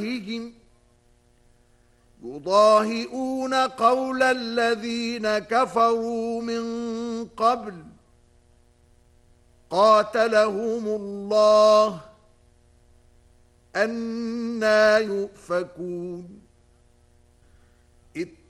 يضاهئون قول الذين كفروا من قبل قاتلهم الله أنى يؤفكون